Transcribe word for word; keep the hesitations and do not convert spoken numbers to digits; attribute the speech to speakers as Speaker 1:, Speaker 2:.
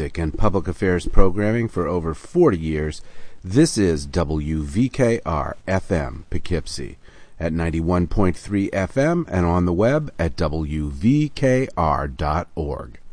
Speaker 1: music and public affairs programming for over forty years, this is W V K R F M Poughkeepsie at ninety-one point three F M and on the web at W V K R dot org.